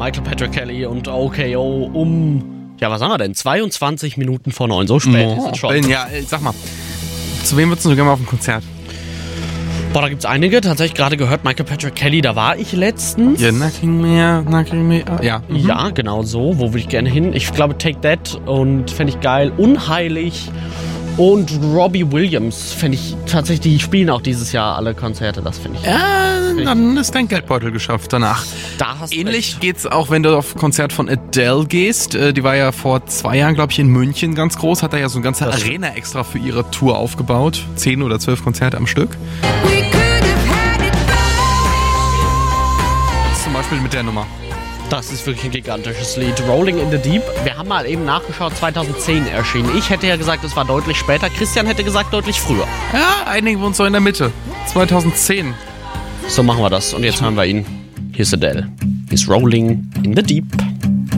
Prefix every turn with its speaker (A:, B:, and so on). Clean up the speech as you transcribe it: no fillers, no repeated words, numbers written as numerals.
A: Michael Patrick Kelly und OKO ja, was haben wir denn? 22 Minuten vor 9, so spät ist es schon.
B: Ja, sag mal, zu wem würdest du gerne mal auf ein Konzert?
A: Boah, da gibt's einige. Tatsächlich gerade gehört, Michael Patrick Kelly, da war ich letztens.
B: Ja, Knocking Me. Ja.
A: Ja, genau so. Wo würde ich gerne hin? Ich glaube Take That und fände ich geil. Unheilig und Robbie Williams fände ich tatsächlich, die spielen auch dieses Jahr alle Konzerte, das finde ich.
B: Ja, dann ist dein Geldbeutel geschafft danach.
A: Da hast
B: Ähnlich
A: recht.
B: geht's auch, wenn du auf Konzert von Adele gehst. Die war ja vor 2 Jahren, glaube ich, in München ganz groß. Hat da ja so eine ganze Arena extra für ihre Tour aufgebaut. 10 oder 12 Konzerte am Stück. Zum Beispiel mit der Nummer.
A: Das ist wirklich ein gigantisches Lied. Rolling in the Deep. Wir haben mal eben nachgeschaut, 2010 erschienen. Ich hätte ja gesagt, es war deutlich später. Christian hätte gesagt, deutlich früher.
B: Ja, einigen wir uns so in der Mitte. 2010.
A: So machen wir das. Und jetzt hören wir ihn. Hier ist Adele. He's Rolling in the Deep.